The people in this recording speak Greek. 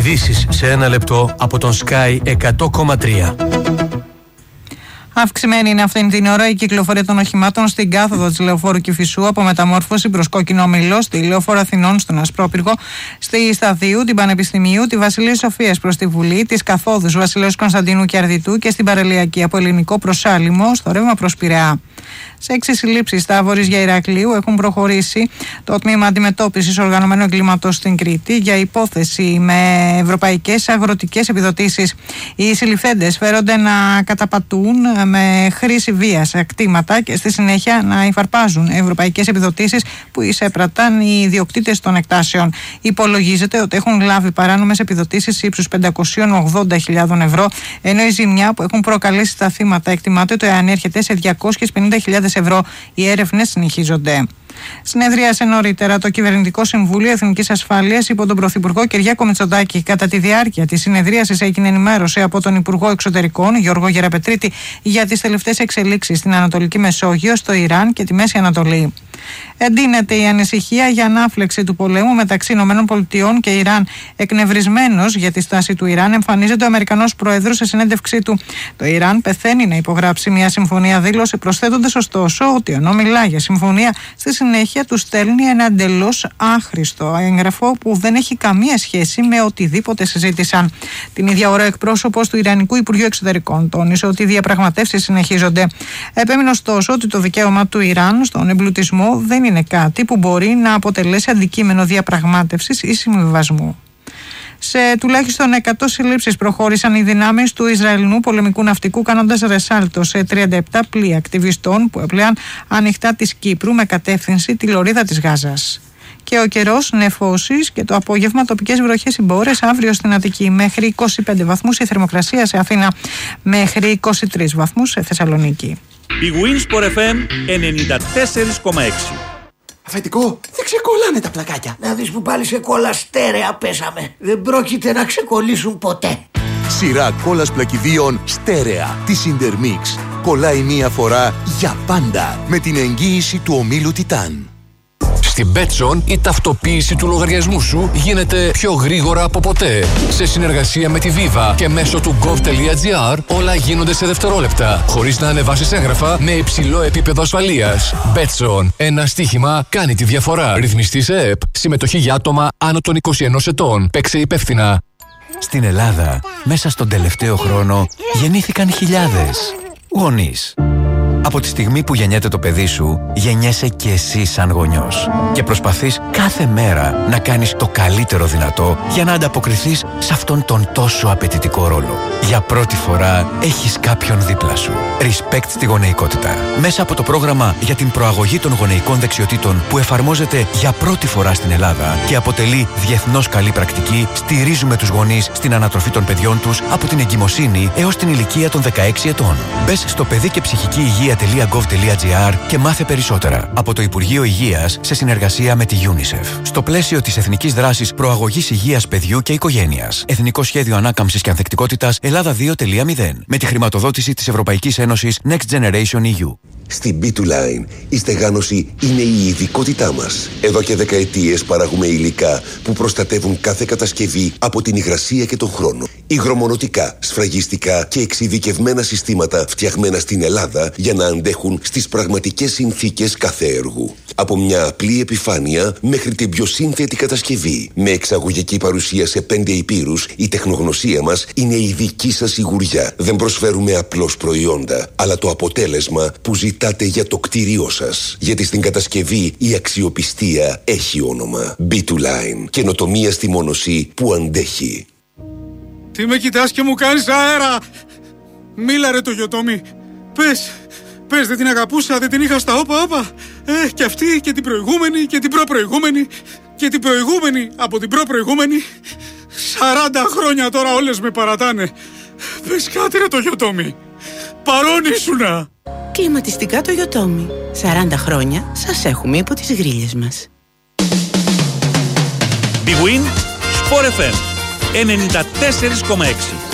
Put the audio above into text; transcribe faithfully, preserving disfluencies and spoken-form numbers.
Ειδήσεις σε ένα λεπτό από τον Sky εκατό κόμμα τρία. Αυξημένη είναι αυτή την ώρα η κυκλοφορία των οχημάτων στην κάθοδο της Λεωφόρου Κηφισού από μεταμόρφωση προς Κόκκινο Ομιλό, στη Λεωφόρο Αθηνών στον Ασπρόπυργο, στη Σταδίου, την Πανεπιστημίου, τη Βασιλείας Σοφίας προς τη Βουλή, τις καθόδους Βασιλέως Κωνσταντίνου και Αρδιτού και στην Παραλιακή από Ελληνικό προς Άλυμο, στο ρεύμα προς Πειραιά. Σε έξι συλλήψεις στα Βορίζια Ηρακλείου έχουν προχωρήσει το τμήμα αντιμετώπισης οργανωμένου εγκλήματος στην Κρήτη για υπόθεση με ευρωπαϊκές αγροτικές επιδοτήσεις. Οι συλληφθέντες φέρονται να καταπατούν με χρήση βίας κτήματα και στη συνέχεια να υφαρπάζουν ευρωπαϊκές επιδοτήσεις που εισέπραταν οι ιδιοκτήτες των εκτάσεων. Υπολογίζεται ότι έχουν λάβει παράνομες επιδοτήσεις ύψους πεντακόσιες ογδόντα χιλιάδες ευρώ, ενώ η ζημιά που έχουν προκαλέσει στα θύματα εκτιμάται ότι ανέρχεται σε διακόσιες πενήντα χιλιάδες ευρώ. Οι έρευνες συνεχίζονται. Συνεδρίασε νωρίτερα το Κυβερνητικό Συμβούλιο Εθνικής Ασφάλειας υπό τον Πρωθυπουργό Κυριάκο Μητσοτάκη. Κατά τη διάρκεια της συνεδρίασης έγινε ενημέρωση από τον Υπουργό Εξωτερικών Γιώργο Γεραπετρίτη για τις τελευταίες εξελίξεις στην Ανατολική Μεσόγειο, στο Ιράν και τη Μέση Ανατολή. Εντείνεται η ανησυχία για ανάφλεξη του πολέμου μεταξύ ΗΠΑ και Ιράν. Εκνευρισμένος για τη στάση του Ιράν, εμφανίζεται ο Αμερικανός Πρόεδρος σε συνέντευξή του. Το Ιράν πεθαίνει να υπογράψει μια συμφωνία, δήλωσε, προσθέτοντας ωστόσο ότι ενώ μιλά για συμφωνία, στη συνέχεια του στέλνει ένα εντελώς άχρηστο έγγραφο που δεν έχει καμία σχέση με οτιδήποτε συζήτησαν. Την ίδια ώρα, ο εκπρόσωπος του Ιρανικού Υπουργείου Εξωτερικών τόνισε ότι οι διαπραγματεύσεις συνεχίζονται. Επέμεινε ωστόσο ότι το δικαίωμα του Ιράν στον εμπλουτισμό δεν είναι κάτι που μπορεί να αποτελέσει αντικείμενο διαπραγμάτευσης ή συμβιβασμού. Σε τουλάχιστον εκατό συλλήψεις προχώρησαν οι δυνάμεις του Ισραηλινού πολεμικού ναυτικού, κάνοντας ρεσάλτο σε τριάντα επτά πλοία ακτιβιστών που έπλεαν ανοιχτά της Κύπρου με κατεύθυνση τη λωρίδα της Γάζας. Και ο καιρός νεφώσεις και το απόγευμα τοπικές βροχές συμπόρες. Αύριο στην Αττική μέχρι είκοσι πέντε βαθμούς η θερμοκρασία, σε Αθήνα μέχρι είκοσι τρεις βαθμούς σε Θεσσαλονίκη. Η Winsport εφ εμ ενενήντα τέσσερα κόμμα έξι. Αφεντικό, δεν ξεκολλάνε τα πλακάκια. Να δεις που πάλι σε κόλλα στέρεα πέσαμε. Δεν πρόκειται να ξεκολλήσουν ποτέ. Σειρά κόλλας πλακιδίων στέρεα της Intermix. Κολλάει μία φορά για πάντα με την εγγύηση του ομίλου Τιτάν. Στην Betson η ταυτοποίηση του λογαριασμού σου γίνεται πιο γρήγορα από ποτέ. Σε συνεργασία με τη Viva και μέσω του gov.gr όλα γίνονται σε δευτερόλεπτα, χωρίς να ανεβάσεις έγγραφα, με υψηλό επίπεδο ασφαλείας. Betson. Ένα στοίχημα κάνει τη διαφορά. Ρυθμιστή σε ΕΕΠ. Συμμετοχή για άτομα άνω των είκοσι ενός ετών. Παίξε υπεύθυνα. Στην Ελλάδα, μέσα στον τελευταίο χρόνο, γεννήθηκαν χιλιάδες γονείς. Από τη στιγμή που γεννιέται το παιδί σου, γεννιέσαι και εσύ σαν γονιός. Και προσπαθείς κάθε μέρα να κάνεις το καλύτερο δυνατό για να ανταποκριθείς σε αυτόν τον τόσο απαιτητικό ρόλο. Για πρώτη φορά έχεις κάποιον δίπλα σου. Respect στη γονεϊκότητα. Μέσα από το πρόγραμμα για την προαγωγή των γονεϊκών δεξιοτήτων που εφαρμόζεται για πρώτη φορά στην Ελλάδα και αποτελεί διεθνώς καλή πρακτική, στηρίζουμε τους γονείς στην ανατροφή των παιδιών τους από την εγκυμοσύνη έως την ηλικία των δεκαέξι ετών. Μπες στο παιδί και ψυχική υγεία τελεία γκοβ τελεία τζι άρ και μάθε περισσότερα από το Υπουργείο Υγείας σε συνεργασία με τη UNICEF. Στο πλαίσιο της Εθνικής Δράσης Προαγωγής Υγείας Παιδιού και Οικογένειας. Εθνικό Σχέδιο Ανάκαμψης και Ανθεκτικότητας Ελλάδα δύο τελεία μηδέν. Με τη χρηματοδότηση της Ευρωπαϊκής Ένωσης Next Generation ι γιου. Στην μπι του Line η στεγάνωση είναι η ειδικότητά μας. Εδώ και δεκαετίες παράγουμε υλικά που προστατεύουν κάθε κατασκευή από την υγρασία και τον χρόνο. Υγρομονωτικά, σφραγιστικά και εξειδικευμένα συστήματα φτιαγμένα στην Ελλάδα για να αντέχουν στις πραγματικές συνθήκες κάθε έργου. Από μια απλή επιφάνεια μέχρι την πιο σύνθετη κατασκευή. Με εξαγωγική παρουσία σε πέντε υπήρους, η τεχνογνωσία μας είναι η δική σας σιγουριά. Δεν προσφέρουμε απλώς προϊόντα, αλλά το αποτέλεσμα που ζητάτε για το κτίριό σας. Γιατί στην κατασκευή η αξιοπιστία έχει όνομα. μπι του Line. Καινοτομία στη μόνωση που αντέχει. Τι με κοιτάς και μου κάνεις αέρα! Μίλα ρε το Γιωτόμι. Πες, πες δεν την αγαπούσα, δεν την είχα στα όπα όπα. Ε, και αυτή και την προηγούμενη και την προπροηγούμενη και την προηγούμενη από την προπροηγούμενη. Σαράντα χρόνια τώρα όλες με παρατάνε. Πες κάτι ρε το Γιωτόμι. Παρόν ήσουνα. Κλιματιστικά το Γιωτόμι. σαράντα χρόνια σας έχουμε υπό τις γρίλες μας. Big Win, Sport εφ εμ ενενήντα τέσσερα κόμμα έξι.